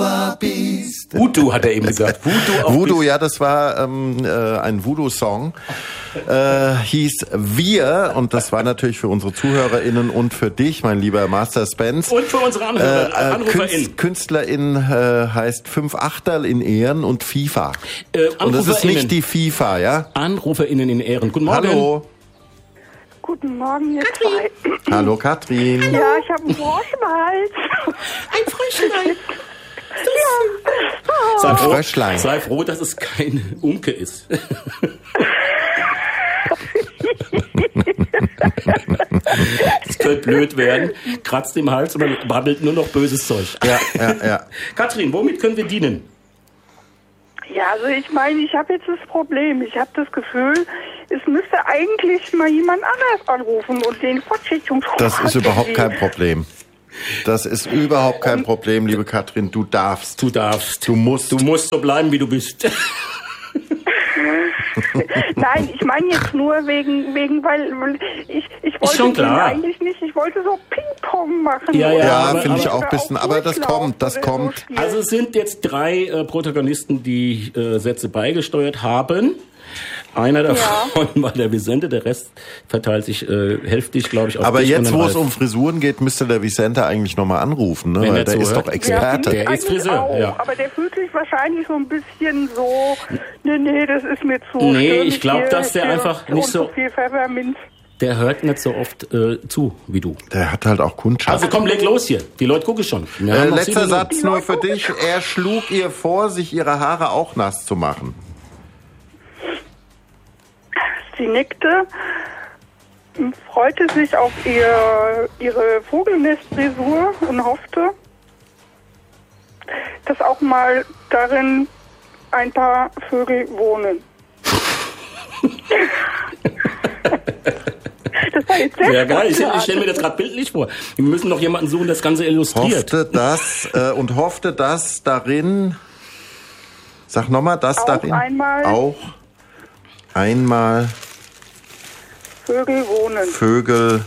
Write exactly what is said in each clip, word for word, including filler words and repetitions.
Joa bist. Voodoo hat er eben gesagt. Voodoo, auf Voodoo, ja, das war ähm, äh, ein Voodoo-Song. Äh, hieß Wir, und das war natürlich für unsere ZuhörerInnen und für dich, mein lieber Master Spence. Und für unsere Anhörer, äh, äh, AnruferInnen. KünstlerIn äh, heißt Fünf Achterl in Ehren und FIFA. Äh, und das ist nicht die FIFA, ja? AnruferInnen in Ehren. Guten Morgen. Hallo. Guten Morgen, ihr Katrin. zwei. Hallo, Katrin. Ja, ich habe einen Frosch im Hals. Ein Fröschlein. Ja. Sei froh, Fröschlein. sei froh, dass es keine Umke ist. Es könnte blöd werden, kratzt im Hals und man babbelt nur noch böses Zeug. Ja, ja, ja. Katrin, womit können wir dienen? Ja, also ich meine, ich habe jetzt das Problem. Ich habe das Gefühl, es müsste eigentlich mal jemand anders anrufen und den Fortschrittungsruf. Das ist überhaupt kein Problem. Das ist überhaupt kein Problem, liebe Katrin. Du darfst. Du darfst. Du musst. Du musst so bleiben, wie du bist. Nein, ich meine jetzt nur wegen, wegen, weil ich, ich wollte schon klar. eigentlich nicht, ich wollte so Ping-Pong machen. Ja, ja, Ja, aber- finde ich aber- auch ein bisschen. Aber das kommt, das oder so kommt. spielen. Also es sind jetzt drei äh, Protagonisten, die äh, Sätze beigesteuert haben. Einer davon war der Vicente, der Rest verteilt sich äh, hälftig, glaube ich, auf Aber dich und jetzt, den wo es Ralf. um Frisuren geht, müsste der Vicente eigentlich nochmal anrufen, ne? Wenn Weil er der ist zuhört. doch Ja, Experte. finde ich Der ist eigentlich Friseur, auch. ja. Aber der fühlt sich wahrscheinlich so ein bisschen so, nee, nee, das ist mir zu Nee, stürmisch ich glaub, hier, dass der hier einfach und nicht so- viel Pfefferminz. Der hört nicht so oft äh, zu wie du. Der hat halt auch Kundschaft. Also komm, leg los hier. Die Leute gucken schon. Wir äh, haben noch letzter sieben Satz Die nur Leute für gucken dich. Er schlug ihr vor, sich ihre Haare auch nass zu machen. Sie nickte, freute sich auf ihr, ihre Vogelnestfrisur und hoffte, dass auch mal darin ein paar Vögel wohnen. Das war jetzt sehr Ja, geil. Ich, spontan. ich stelle mir das gerade bildlich vor. Wir müssen noch jemanden suchen, der das Ganze illustriert. Hoffte das äh, und hoffte, dass darin, sag nochmal, dass Auch darin einmal- auch einmal Vögel wohnen. Vögel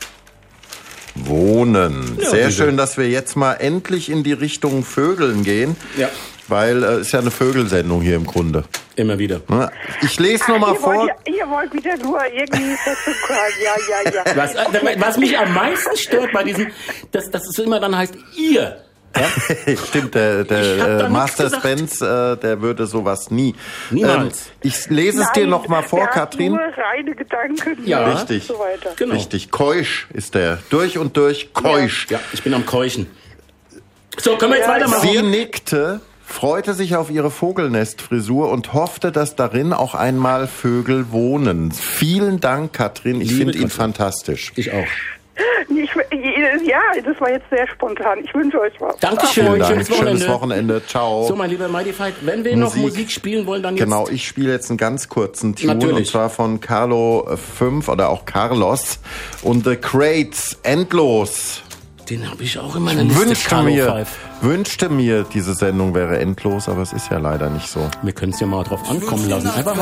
wohnen. Ja, Sehr bitte. schön, dass wir jetzt mal endlich in die Richtung Vögeln gehen, Ja, weil es äh, ist ja eine Vögelsendung hier im Grunde. immer wieder. Ne? Ich lese noch mal ihr, vor. wollt, ihr, ihr wollt wieder nur irgendwie dazu kommen. Ja, ja, ja. Was, äh, was mich am meisten stört bei diesem, dass, dass es immer dann heißt, ihr. Ja? Stimmt, der, Ich hab da der äh, nichts Master gesagt. Spence, äh, der würde sowas nie. Niemals. Ähm, ich lese es dir Nein, noch mal vor, der hat Katrin. Nur reine Gedanken. Ja. Richtig. Und so weiter. Genau. Richtig, keusch ist der. Durch und durch keusch. Ja, ich bin am Keuchen. So, können wir jetzt Ja, weitermachen? Sie nickte, freute sich auf ihre Vogelnestfrisur und hoffte, dass darin auch einmal Vögel wohnen. Vielen Dank, Katrin. Ich Liebe finde ihn Katrin. fantastisch. Ich auch. Ich, ja, das war jetzt sehr spontan. Ich wünsche euch was. Dankeschön, Vielen Dank. schönes Wochenende. Schönes Wochenende. Ciao. So, mein lieber Mighty Fight, wenn wir noch Musik. Musik spielen wollen, dann jetzt. Genau, ich spiele jetzt einen ganz kurzen Tune, Natürlich. und zwar von Carlo fünf oder auch Carlos und The Crates, Endlos. Den habe ich auch in meiner Liste. Wünschte Carlo mir, Five. wünschte mir, diese Sendung wäre endlos, aber es ist ja leider nicht so. Wir können es ja mal drauf ankommen lassen. Einfach